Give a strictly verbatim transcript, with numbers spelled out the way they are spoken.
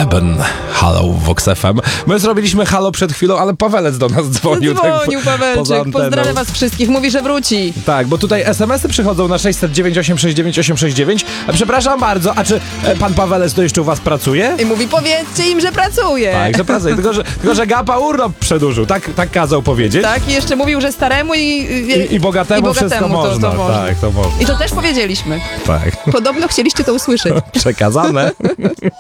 Eben. Halo w Vox F M. My zrobiliśmy halo przed chwilą, ale Pawelec do nas dzwonił. Dzwonił tak, Pawelczyk, pozdrawiam was wszystkich, mówi, że wróci. Tak, bo tutaj es em esy przychodzą na sześć zero dziewięć osiem sześć dziewięć osiem sześć dziewięć. A przepraszam bardzo, a czy e, pan Pawelec to jeszcze u was pracuje? I mówi, powiedzcie im, że pracuje. Tak, że pracuje, tylko że, tylko, że Gapa urlop przedłużył, tak, tak kazał powiedzieć. Tak, i jeszcze mówił, że staremu i, I, i bogatemu, i bogatemu wszystko to, można. to można. Tak, to można. I to też powiedzieliśmy. Tak. Podobno chcieliście to usłyszeć. Przekazane.